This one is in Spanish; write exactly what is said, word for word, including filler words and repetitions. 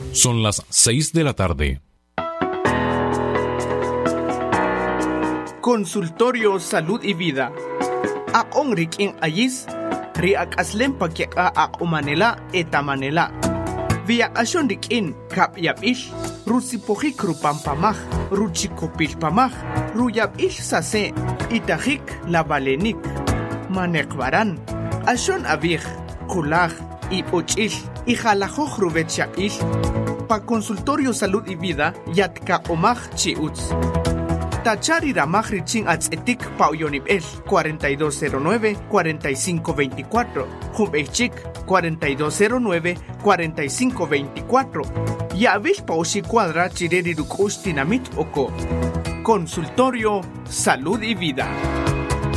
Son las seis de la tarde. Consultorio Salud y Vida. A onrik in ayis, riak aslen pakiak a umanela eta manela. Via ashondik in kap yap ish, rusipojik rupampamaj, ruchikopil pamaj, ruyap ish sase, itajik la valenik. Manekbaran, ashon avij, kulaj, y pochish, y jalajoj rubetchak ish. Pa Consultorio Salud y Vida, yatka omaj chiuts. Tachari ramaj richin atzetik pa uyonib el cuarenta y dos cero nueve, cuarenta y cinco veinticuatro, Jumechik cuarenta y dos cero nueve, cuarenta y cinco veinticuatro. Yavish pa ushi cuadra chireri rukustinamit oko. Consultorio Salud y Vida.